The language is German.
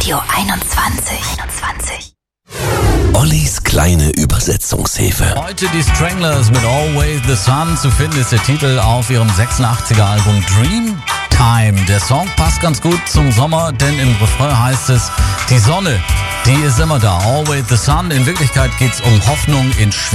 Radio 21. Ollis kleine Übersetzungshilfe. Heute die Stranglers mit Always the Sun. Zu finden ist der Titel auf ihrem 86er Album Dreamtime. Der Song passt ganz gut zum Sommer, denn im Refrain heißt es, die Sonne, die ist immer da. Always the Sun. In Wirklichkeit geht's um Hoffnung in